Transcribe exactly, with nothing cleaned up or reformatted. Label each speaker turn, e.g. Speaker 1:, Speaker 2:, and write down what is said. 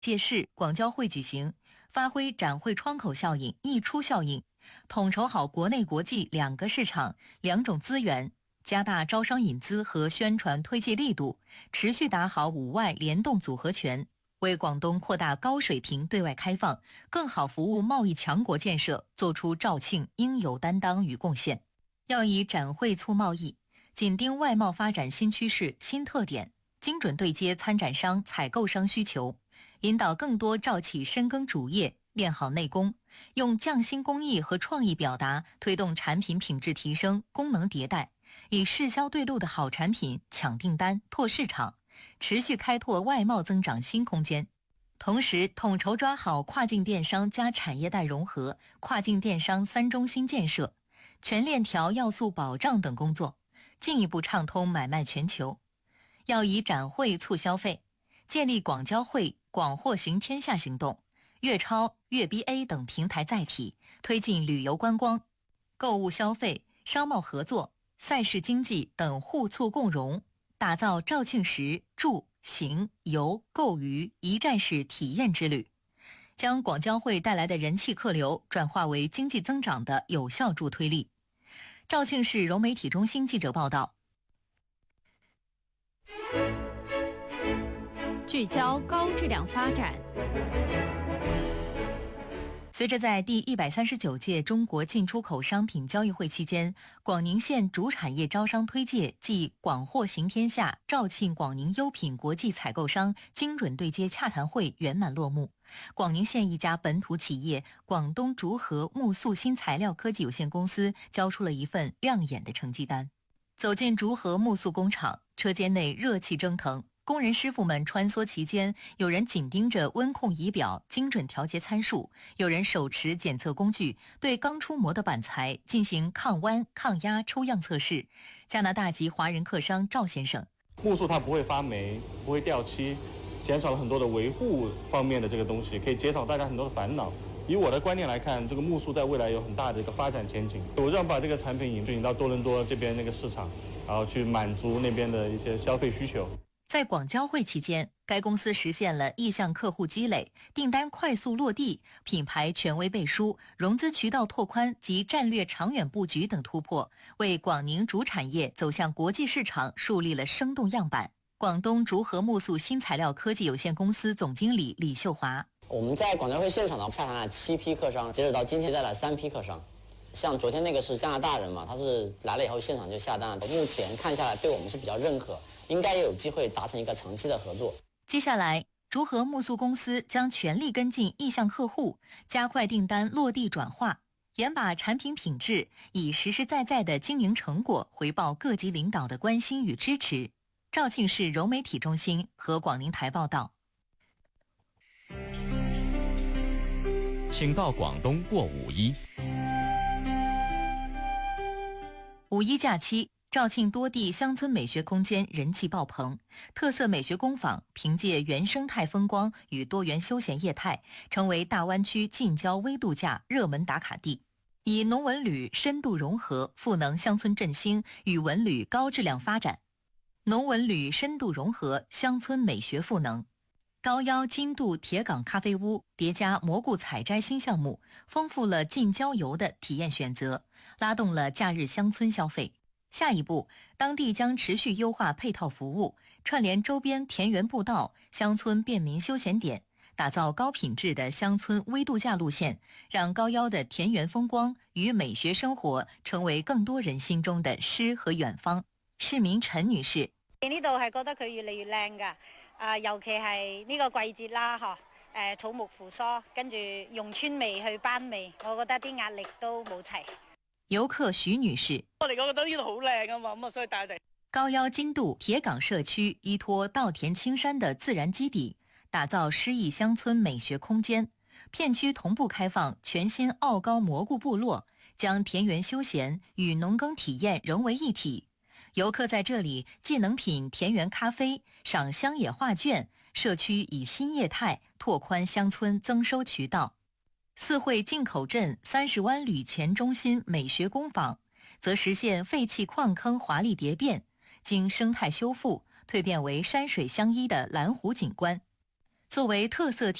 Speaker 1: 届市、广交会举行，发挥展会窗口效应、溢出效应，统筹好国内国际两个市场、两种资源，加大招商引资和宣传推介力度，持续打好五外联动组合拳，为广东扩大高水平对外开放、更好服务贸易强国建设作出肇庆应有担当与贡献。要以展会促贸易，紧盯外贸发展新趋势、新特点，精准对接参展商、采购商需求，引导更多兆企深耕主业，练好内功，用匠心工艺和创意表达，推动产品品质提升、功能迭代，以市销对路的好产品抢订单、拓市场，持续开拓外贸增长新空间。同时，统筹抓好跨境电商加产业带融合、跨境电商三中心建设、全链条要素保障等工作，进一步畅通买卖全球。要以展会促消费，建立广交会、广货行天下行动、粤超、粤 B A 等平台载体，推进旅游观光、购物消费、商贸合作、赛事经济等互促共融，打造肇庆食、住、行、游、购娱一站式体验之旅，将广交会带来的人气客流转化为经济增长的有效助推力。肇庆市融媒体中心记者报道。
Speaker 2: 聚焦高质量发展。
Speaker 1: 随着在第一百三十九届中国进出口商品交易会期间，广宁县主产业招商推介暨广货行天下肇庆广宁优品国际采购商精准对接洽谈会圆满落幕，广宁县一家本土企业广东竹河木塑新材料科技有限公司交出了一份亮眼的成绩单。走进竹河木塑工厂，车间内热气蒸腾，工人师傅们穿梭其间，有人紧盯着温控仪表精准调节参数，有人手持检测工具对刚出模的板材进行抗弯、抗压抽样测试。加拿大籍华人客商赵先生：
Speaker 3: 木塑它不会发霉，不会掉漆，减少了很多的维护方面的这个东西，可以减少大家很多的烦恼。以我的观念来看，这个木塑在未来有很大的一个发展前景。我让把这个产品引引到多伦多这边那个市场，然后去满足那边的一些消费需求。
Speaker 1: 在广交会期间，该公司实现了意向客户积累、订单快速落地、品牌权威背书、融资渠道拓宽及战略长远布局等突破，为广宁主产业走向国际市场树立了生动样板。广东竹河木塑新材料科技有限公司总经理李秀华：
Speaker 4: 我们在广交会现场呢洽谈了七批客商，截止到今天带来三批客商。像昨天那个是加拿大人嘛，他是来了以后现场就下单了，目前看下来对我们是比较认可，应该也有机会达成一个长期的合作。
Speaker 1: 接下来，竹河木塑公司将全力跟进意向客户，加快订单落地转化，严把产品品质，以实实在在的经营成果回报各级领导的关心与支持。肇庆市融媒体中心和广宁台报道。
Speaker 5: 请到广东过五一。
Speaker 1: 五一假期，肇庆多地乡村美学空间人气爆棚，特色美学工坊凭借原生态风光与多元休闲业态，成为大湾区近郊微度假热门打卡地。以农文旅深度融合，赋能乡村振兴与文旅高质量发展。农文旅深度融合，乡村美学赋能。高腰金度铁岗咖啡屋叠加蘑菇采摘新项目，丰富了近郊游的体验选择，拉动了假日乡村消费。下一步，当地将持续优化配套服务，串联周边田园步道、乡村便民休闲点，打造高品质的乡村微度假路线，让高腰的田园风光与美学生活成為更多人心中的詩和遠方。市民陳女士：
Speaker 6: 呢度係覺得佢越嚟越靚㗎。啊，尤其係呢個季節啦，嗬，誒草木扶疏，跟住用村味去班味，我覺得啲壓力都冇齊。
Speaker 1: 遊客徐女士：
Speaker 7: 我哋覺得呢度好靚啊嘛，咁啊所以帶嚟。
Speaker 1: 高腰金度鐵岗社區依托稻田青山的自然基底，打造詩意鄉村美學空間。片區同步開放全新傲高蘑菇部落，將田園休閒與農耕體驗融為一體。遊客在這裡既能品田園咖啡、賞鄉野畫卷，社區以新業態拓寬鄉村增收渠道。四惠進口鎮三十灣旅前中心美學工坊，則實現廢棄礦坑華麗蝶變，經生態修復，蛻變為山水相依的藍湖景觀。 作为特色